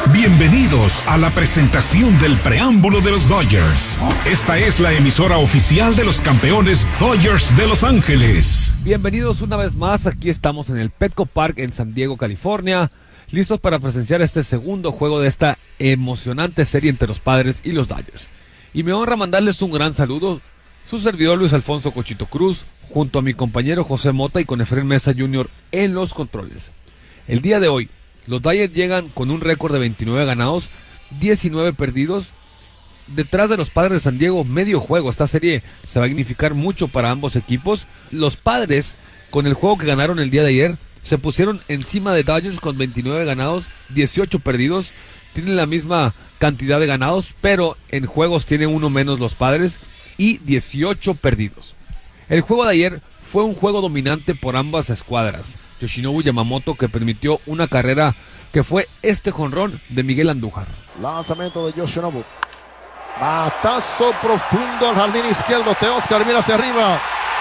Bienvenidos a la presentación del preámbulo de los Dodgers. Esta es la emisora oficial de los campeones Dodgers de Los Ángeles. Bienvenidos una vez más, aquí estamos en el Petco Park en San Diego, California, listos para presenciar este segundo juego de esta emocionante serie entre los Padres y los Dodgers. Y me honra mandarles un gran saludo, su servidor Luis Alfonso Cochito Cruz, junto a mi compañero José Mota y con Efraín Mesa Jr. en los controles. El día de hoy, los Dodgers llegan con un récord de 29 ganados, 19 perdidos. Detrás de los Padres de San Diego, medio juego. Esta serie se va a significar mucho para ambos equipos. Los Padres, con el juego que ganaron el día de ayer, se pusieron encima de Dodgers con 29 ganados, 18 perdidos. Tienen la misma cantidad de ganados, pero en juegos tienen uno menos los Padres y 18 perdidos. El juego de ayer fue un juego dominante por ambas escuadras. Yoshinobu Yamamoto, que permitió una carrera que fue este jonrón de Miguel Andújar. Lanzamiento de Yoshinobu. Batazo profundo al jardín izquierdo. Teóscar mira hacia arriba.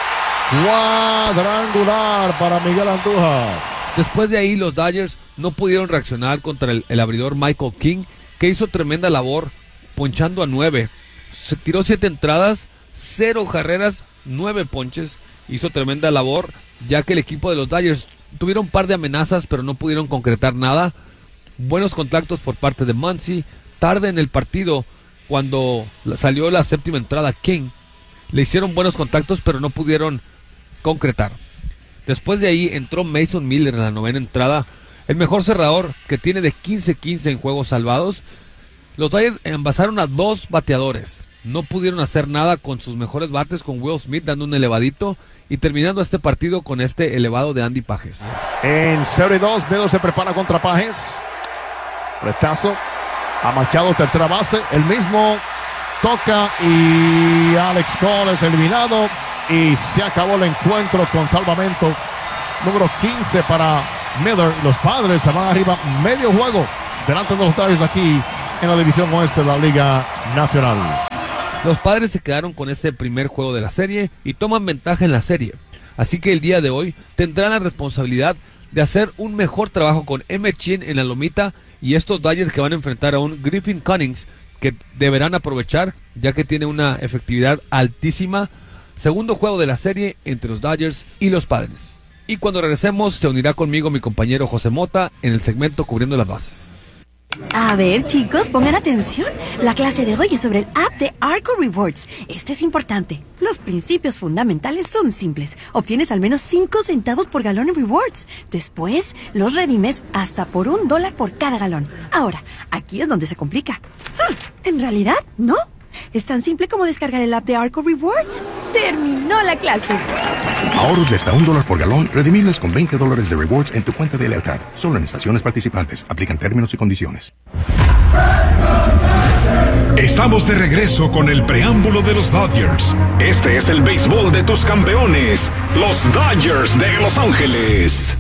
Cuadrangular para Miguel Andújar. Después de ahí los Dodgers no pudieron reaccionar contra el abridor Michael King, que hizo tremenda labor ponchando a 9. Se tiró 7 entradas, 0 carreras, 9 ponches. Hizo tremenda labor, ya que el equipo de los Dodgers tuvieron un par de amenazas, pero no pudieron concretar nada. Buenos contactos por parte de Muncy. Tarde en el partido, cuando salió la séptima entrada, King le hicieron buenos contactos, pero no pudieron concretar. Después de ahí entró Mason Miller en la novena entrada, el mejor cerrador, que tiene de 15-15 en juegos salvados. Los Dodgers envasaron a 2 bateadores. No pudieron hacer nada con sus mejores bates, con Will Smith dando un elevadito y terminando este partido con este elevado de Andy Pages. En 0-2, Miller se prepara contra Pages. Retazo a Machado, tercera base. El mismo toca y Alex Cole es eliminado. Y se acabó el encuentro con salvamento número 15 para Miller. Los Padres se van arriba medio juego delante de los Dodgers aquí en la división oeste de la Liga Nacional. Los Padres se quedaron con este primer juego de la serie y toman ventaja en la serie. Así que el día de hoy tendrán la responsabilidad de hacer un mejor trabajo con Emmett Chin en la lomita y estos Dodgers que van a enfrentar a un Griffin Cummings que deberán aprovechar, ya que tiene una efectividad altísima. Segundo juego de la serie entre los Dodgers y los Padres. Y cuando regresemos se unirá conmigo mi compañero José Mota en el segmento Cubriendo las Bases. A ver, chicos, pongan atención. La clase de hoy es sobre el app de Arco Rewards. Este es importante. Los principios fundamentales son simples. Obtienes al menos 5 centavos por galón en rewards. Después, los redimes hasta por $1 por cada galón. Ahora, aquí es donde se complica. En realidad, no. Es tan simple como descargar el app de Arco Rewards. ¡Terminó la clase! Ahorros de hasta $1 por galón, redimibles con $20 de rewards en tu cuenta de lealtad. Solo en estaciones participantes. Aplican términos y condiciones. Estamos de regreso con el preámbulo de los Dodgers. Este es el béisbol de tus campeones, los Dodgers de Los Ángeles.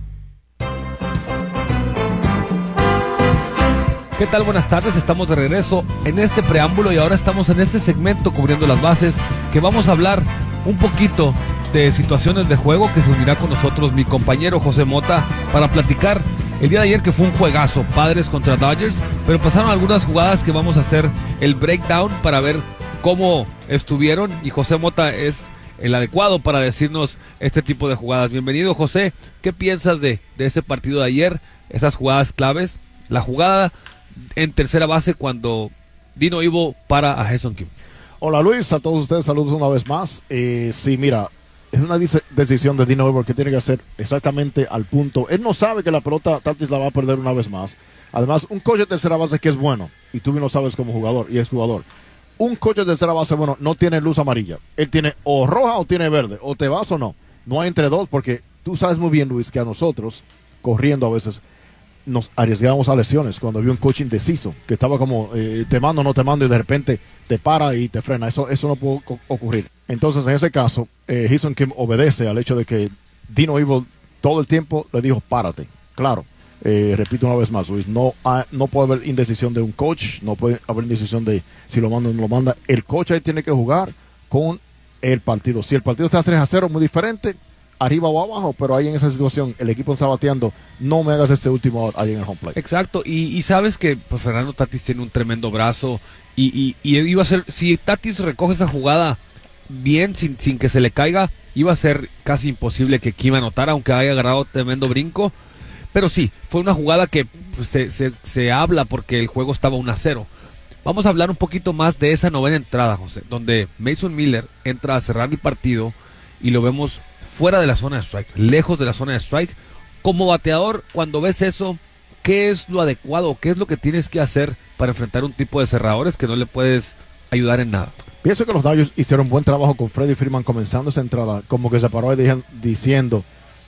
¿Qué tal? Buenas tardes, estamos de regreso en este preámbulo y ahora estamos en este segmento Cubriendo las Bases, que vamos a hablar un poquito de situaciones de juego, que se unirá con nosotros mi compañero José Mota para platicar el día de ayer, que fue un juegazo, Padres contra Dodgers, pero pasaron algunas jugadas que vamos a hacer el breakdown para ver cómo estuvieron, y José Mota es el adecuado para decirnos este tipo de jugadas. Bienvenido, José. ¿Qué piensas de ese partido de ayer, esas jugadas claves, la jugada en tercera base cuando Dino Ivo para a Jason Kim? Hola Luis, a todos ustedes saludos una vez más. Sí, mira, es una decisión de Dino Ivo que tiene que hacer exactamente al punto. Él no sabe que la pelota Tatis la va a perder una vez más. Además, un coach de tercera base que es bueno, y tú bien lo sabes como jugador y es jugador. Un coach de tercera base bueno no tiene luz amarilla. Él tiene o roja o tiene verde, o te vas o no. No hay entre dos, porque tú sabes muy bien, Luis, que a nosotros, corriendo a veces, nos arriesgábamos a lesiones cuando había un coach indeciso, que estaba como te mando, no te mando, y de repente te para y te frena. Eso no puede ocurrir. Entonces, en ese caso, Jason Kim obedece al hecho de que Dino Ivo todo el tiempo le dijo párate. Claro, repito una vez más, Luis, no puede haber indecisión de un coach, no puede haber indecisión de si lo manda o no lo manda. El coach ahí tiene que jugar con el partido. Si el partido está 3-0, muy diferente. arriba o abajo, pero ahí en esa situación el equipo está bateando, no me hagas este último out ahí en el home plate. Exacto, y sabes que pues, Fernando Tatis tiene un tremendo brazo y iba a ser, si Tatis recoge esa jugada bien, sin que se le caiga, iba a ser casi imposible que Kim anotara, aunque haya agarrado tremendo brinco. Pero sí, fue una jugada que pues, se habla porque el juego estaba 1-0. Vamos a hablar un poquito más de esa novena entrada, José, donde Mason Miller entra a cerrar el partido y lo vemos fuera de la zona de strike, lejos de la zona de strike. Como bateador, cuando ves eso, ¿qué es lo adecuado? ¿Qué es lo que tienes que hacer para enfrentar un tipo de cerradores que no le puedes ayudar en nada? Pienso que los Dodgers hicieron buen trabajo con Freddie Freeman comenzando esa entrada, como que se paró ahí diciendo,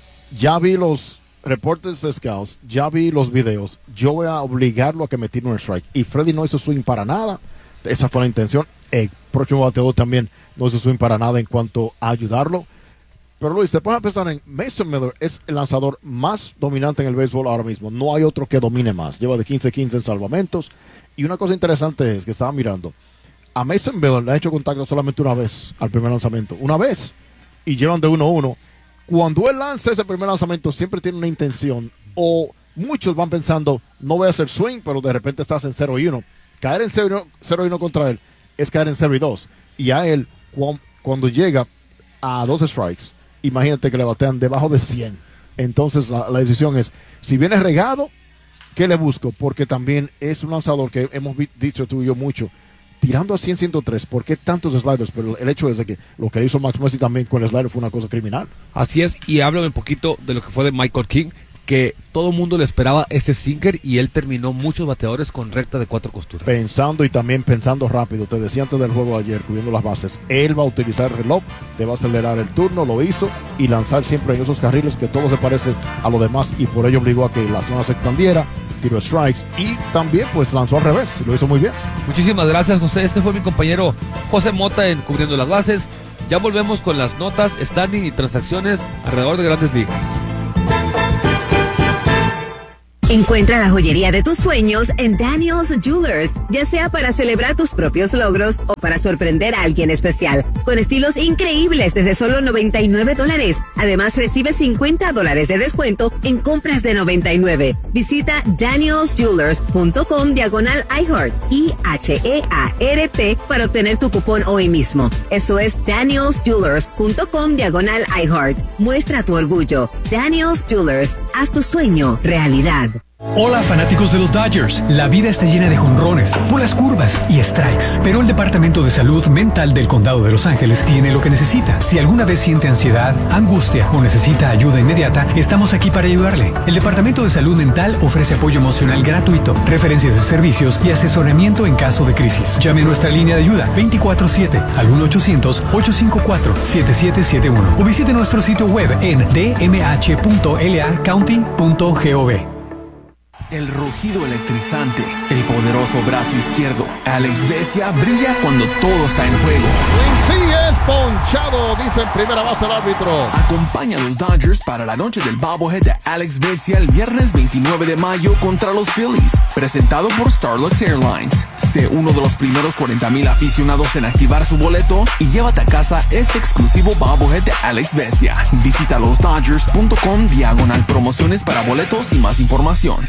ya vi los reportes de scouts, ya vi los videos, yo voy a obligarlo a que me tire un strike. Y Freddie no hizo swing para nada, esa fue la intención. El próximo bateador también no hizo swing para nada en cuanto a ayudarlo. Pero Luis, te pones a pensar en Mason Miller, es el lanzador más dominante en el béisbol ahora mismo. No hay otro que domine más. Lleva de 15-15 en salvamentos. Y una cosa interesante es que estaba mirando. A Mason Miller le ha hecho contacto solamente una vez al primer lanzamiento. Una vez. Y llevan de 1-1. Cuando él lanza ese primer lanzamiento, siempre tiene una intención. O muchos van pensando, no voy a hacer swing, pero de repente estás en 0-1. Caer en 0-1 contra él es caer en 0-2. Y a él, cuando llega a 2 strikes, imagínate que le batean debajo de 100. Entonces la decisión es, si viene regado, ¿qué le busco? Porque también es un lanzador que hemos dicho tú y yo mucho, tirando a 100-103, ¿por qué tantos sliders? Pero el hecho es de que lo que hizo Max Muncy también con el slider fue una cosa criminal. Así es, y háblame un poquito de lo que fue de Michael King, que todo el mundo le esperaba ese sinker y él terminó muchos bateadores con recta de 4 costuras. Pensando y también pensando rápido, te decía antes del juego de ayer, cubriendo las bases, él va a utilizar el reloj, te va a acelerar el turno, lo hizo, y lanzar siempre en esos carriles que todo se parece a lo demás, y por ello obligó a que la zona se expandiera, tiró strikes, y también pues lanzó al revés, lo hizo muy bien. Muchísimas gracias, José. Este fue mi compañero José Mota en Cubriendo las Bases. Ya volvemos con las notas, standing y transacciones alrededor de Grandes Ligas. Encuentra la joyería de tus sueños en Daniel's Jewelers, ya sea para celebrar tus propios logros o para sorprender a alguien especial, con estilos increíbles desde solo $99. Además, recibe $50 de descuento en compras de $99. Visita danielsjewelers.com/iHeart, IHEART, para obtener tu cupón hoy mismo. Eso es danielsjewelers.com/iHeart. Muestra tu orgullo. Daniel's Jewelers, haz tu sueño realidad. Hola fanáticos de los Dodgers, la vida está llena de jonrones, bolas curvas y strikes, pero el Departamento de Salud Mental del Condado de Los Ángeles tiene lo que necesita. Si alguna vez siente ansiedad, angustia o necesita ayuda inmediata, estamos aquí para ayudarle. El Departamento de Salud Mental ofrece apoyo emocional gratuito, referencias de servicios y asesoramiento en caso de crisis. Llame a nuestra línea de ayuda 24/7 al 1-800-854-7771 o visite nuestro sitio web en dmh.lacounty.gov. El rugido electrizante, el poderoso brazo izquierdo. Alex Vesia brilla cuando todo está en juego. Sí es ponchado, dice en primera base el árbitro. Acompaña a los Dodgers para la noche del bobblehead de Alex Vesia el viernes 29 de mayo contra los Phillies. Presentado por Starlux Airlines. Sé uno de los primeros 40,000 aficionados en activar su boleto y llévate a casa este exclusivo bobblehead de Alex Vesia. Visita losdodgers.com/promociones para boletos y más información.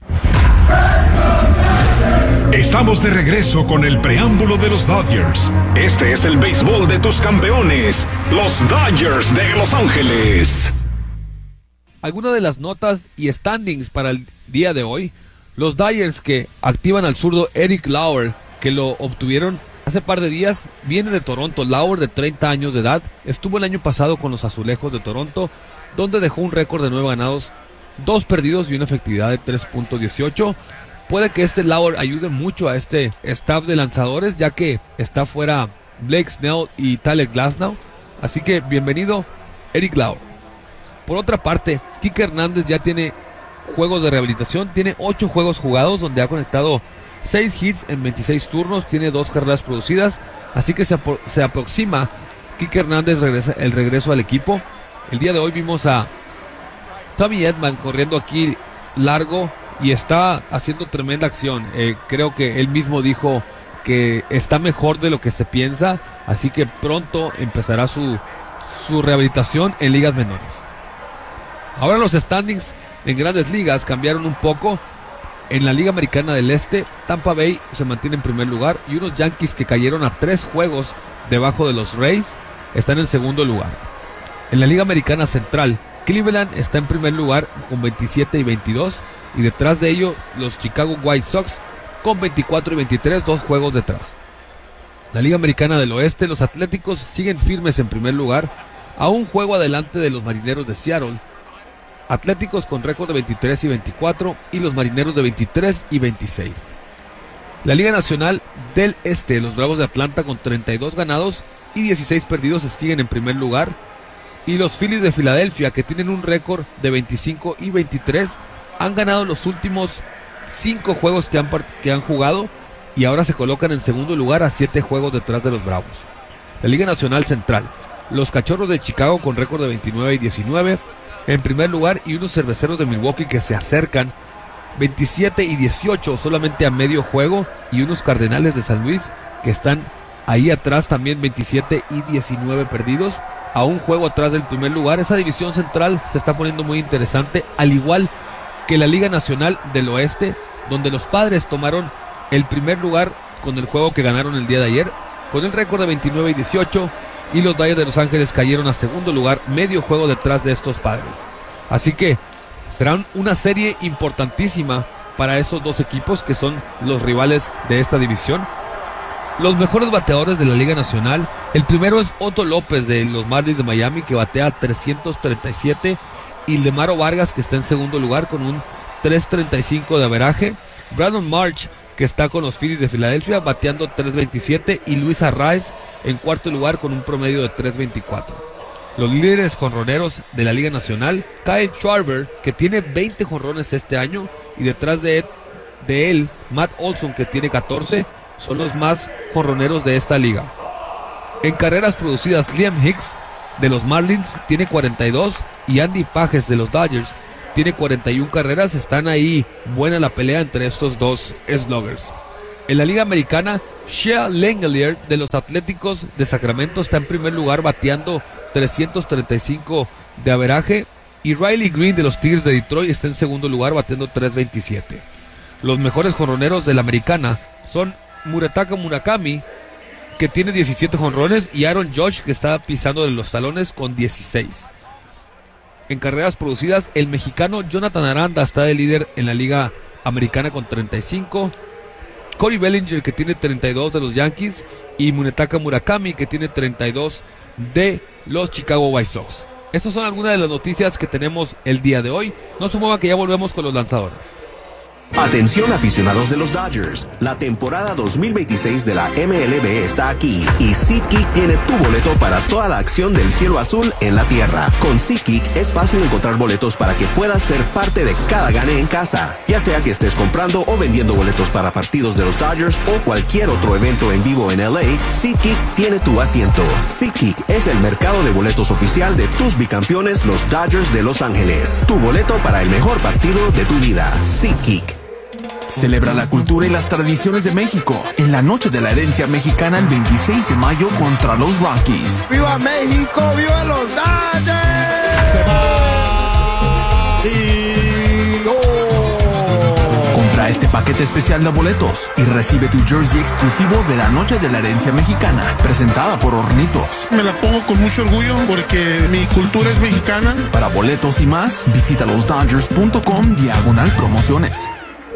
Estamos de regreso con el preámbulo de los Dodgers. Este es el béisbol de tus campeones, los Dodgers de Los Ángeles. Algunas de las notas y standings para el día de hoy. Los Dodgers que activan al zurdo Eric Lauer, que lo obtuvieron hace par de días, viene de Toronto. Lauer, de 30 años de edad, estuvo el año pasado con los Azulejos de Toronto, donde dejó un récord de 9 ganados, 2 perdidos y una efectividad de 3.18. Puede que este Lauer ayude mucho a este staff de lanzadores, ya que está fuera Blake Snell y Tyler Glasnow. Así que bienvenido, Eric Lauer. Por otra parte, Kike Hernández ya tiene juegos de rehabilitación, tiene 8 juegos jugados donde ha conectado 6 hits en 26 turnos, tiene 2 carreras producidas, así que se aproxima Kike Hernández el regreso al equipo. El día de hoy vimos a Tommy Edman corriendo aquí largo y está haciendo tremenda acción. Creo que él mismo dijo que está mejor de lo que se piensa, así que pronto empezará su su rehabilitación en ligas menores. Ahora los standings en grandes ligas cambiaron un poco. En la Liga Americana del Este, Tampa Bay se mantiene en primer lugar y unos Yankees que cayeron a 3 juegos debajo de los Rays están en segundo lugar. En la Liga Americana Central, Cleveland está en primer lugar con 27 y 22 y detrás de ello los Chicago White Sox con 24 y 23, 2 juegos detrás. La Liga Americana del Oeste, los Atléticos siguen firmes en primer lugar a un juego adelante de los Marineros de Seattle. Atléticos con récord de 23 y 24 y los Marineros de 23 y 26. La Liga Nacional del Este, los Bravos de Atlanta con 32 ganados y 16 perdidos siguen en primer lugar. Y los Phillies de Filadelfia, que tienen un récord de 25 y 23, han ganado los últimos 5 juegos que han jugado y ahora se colocan en segundo lugar a 7 juegos detrás de los Bravos. La Liga Nacional Central, los Cachorros de Chicago con récord de 29 y 19 en primer lugar y unos Cerveceros de Milwaukee que se acercan 27 y 18 solamente a medio juego y unos Cardenales de San Luis que están ahí atrás también 27 y 19 perdidos a un juego atrás del primer lugar. Esa división central se está poniendo muy interesante, al igual que la Liga Nacional del Oeste, donde los Padres tomaron el primer lugar con el juego que ganaron el día de ayer con el récord de 29 y 18 y los Dodgers de Los Ángeles cayeron a segundo lugar medio juego detrás de estos Padres. Así que será una serie importantísima para esos dos equipos que son los rivales de esta división. Los mejores bateadores de la Liga Nacional, el primero es Otto López de los Marlins de Miami que batea 337 y Lemaro Vargas que está en segundo lugar con un 335 de averaje. Brandon March que está con los Phillies de Filadelfia bateando 327 y Luis Arraez en cuarto lugar con un promedio de 324. Los líderes jonroneros de la Liga Nacional, Kyle Schwarber que tiene 20 jonrones este año y detrás de él Matt Olson que tiene 14, son los más jonroneros de esta liga. En carreras producidas, Liam Hicks de los Marlins tiene 42 y Andy Pages de los Dodgers tiene 41 carreras. Están ahí buena la pelea entre estos dos sluggers. En la Liga Americana, Shea Langelier de los Atléticos de Sacramento está en primer lugar bateando 335 de averaje y Riley Green de los Tigres de Detroit está en segundo lugar bateando 327. Los mejores jonroneros de la Americana son Murataka Murakami que tiene 17 jonrones y Aaron Judge que está pisando de los talones con 16. En carreras producidas, el mexicano Jonathan Aranda está de líder en la Liga Americana con 35. Cody Bellinger que tiene 32 de los Yankees y Munetaka Murakami que tiene 32 de los Chicago White Sox. Estas son algunas de las noticias que tenemos el día de hoy. No se mueva que ya volvemos con los lanzadores. Atención aficionados de los Dodgers, la temporada 2026 de la MLB está aquí y SeatGeek tiene tu boleto para toda la acción del cielo azul en la tierra. Con SeatGeek es fácil encontrar boletos para que puedas ser parte de cada gane en casa, ya sea que estés comprando o vendiendo boletos para partidos de los Dodgers o cualquier otro evento en vivo en LA. SeatGeek tiene tu asiento. SeatGeek es el mercado de boletos oficial de tus bicampeones, los Dodgers de Los Ángeles. Tu boleto para el mejor partido de tu vida. SeatGeek. Celebra la cultura y las tradiciones de México en la Noche de la Herencia Mexicana el 26 de mayo contra los Rockies. ¡Viva México! ¡Viva los Dodgers! Compra este paquete especial de boletos y recibe tu jersey exclusivo de la Noche de la Herencia Mexicana, presentada por Hornitos. Me la pongo con mucho orgullo porque mi cultura es mexicana. Para boletos y más, visita losdodgers.com/promociones.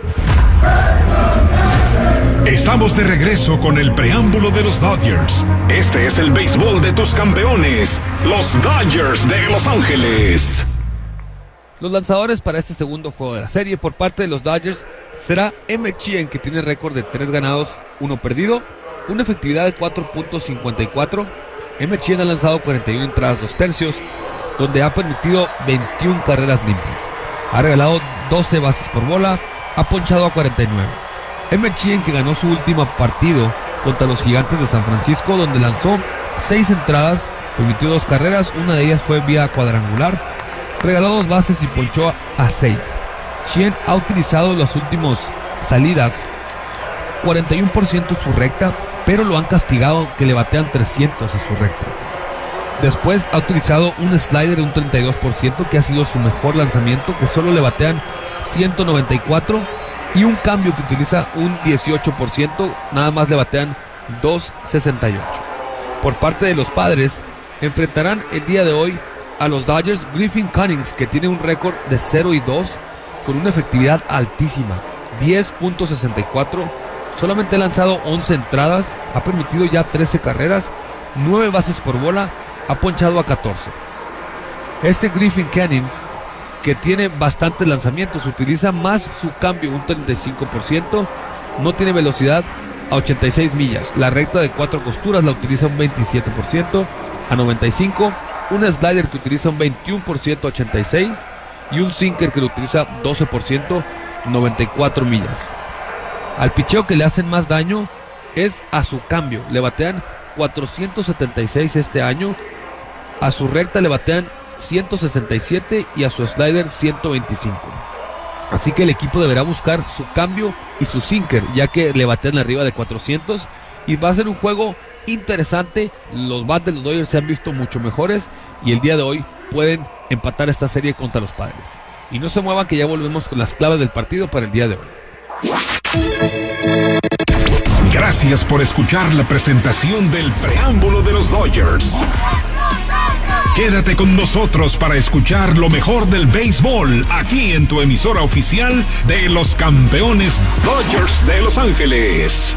Estamos de regreso con el preámbulo de los Dodgers. Este es el béisbol de tus campeones, los Dodgers de Los Ángeles. Los lanzadores para este segundo juego de la serie por parte de los Dodgers será Emmett Sheehan, que tiene récord de 3 ganados, 1 perdido, una efectividad de 4.54. Emmett Sheehan ha lanzado 41 entradas 2 tercios, donde ha permitido 21 carreras limpias. Ha regalado 12 bases por bola, ha ponchado a 49. Emmett Sheehan, que ganó su último partido contra los Gigantes de San Francisco, donde lanzó 6 entradas, permitió 2 carreras, una de ellas fue vía cuadrangular, regaló 2 bases y ponchó a 6. Sheehan ha utilizado en las últimas salidas 41% su recta, pero lo han castigado que le batean 300 a su recta. Después ha utilizado un slider de un 32%, que ha sido su mejor lanzamiento, que solo le batean 194, y un cambio que utiliza un 18%, nada más le batean 268. Por parte de los Padres, enfrentarán el día de hoy a los Dodgers. Griffin Cunnings, que tiene un récord de 0-2 con una efectividad altísima, 10.64. Solamente ha lanzado 11 entradas, ha permitido ya 13 carreras, 9 bases por bola, ha ponchado a 14. Este Griffin Cunnings, que tiene bastantes lanzamientos, utiliza más su cambio, un 35%, no tiene velocidad a 86 millas, la recta de 4 costuras la utiliza un 27%, a 95, un slider que utiliza un 21%, 86, y un sinker que lo utiliza 12%, 94 millas. Al picheo que le hacen más daño es a su cambio, le batean 476 este año, a su recta le batean 167 y a su slider 125. Así que el equipo deberá buscar su cambio y su sinker, ya que le batean arriba de 400, y va a ser un juego interesante. Los bats de los Dodgers se han visto mucho mejores y el día de hoy pueden empatar esta serie contra los Padres. Y no se muevan, que ya volvemos con las claves del partido para el día de hoy. Gracias por escuchar la presentación del preámbulo de los Dodgers. Quédate con nosotros para escuchar lo mejor del béisbol aquí en tu emisora oficial de los campeones Dodgers de Los Ángeles.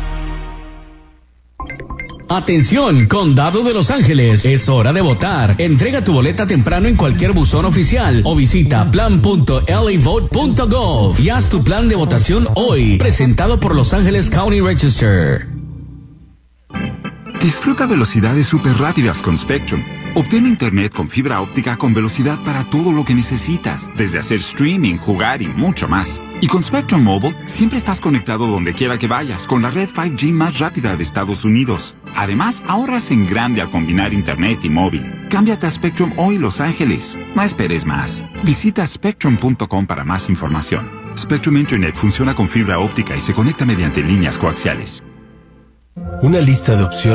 Atención, Condado de Los Ángeles, es hora de votar. Entrega tu boleta temprano en cualquier buzón oficial o visita plan.lavote.gov y haz tu plan de votación hoy, presentado por Los Ángeles County Register. Disfruta velocidades súper rápidas con Spectrum. Obtén internet con fibra óptica con velocidad para todo lo que necesitas, desde hacer streaming, jugar y mucho más. Y con Spectrum Mobile, siempre estás conectado donde quiera que vayas, con la red 5G más rápida de Estados Unidos. Además, ahorras en grande al combinar internet y móvil. Cámbiate a Spectrum hoy, Los Ángeles. No esperes más. Visita spectrum.com para más información. Spectrum Internet funciona con fibra óptica y se conecta mediante líneas coaxiales. Una lista de opciones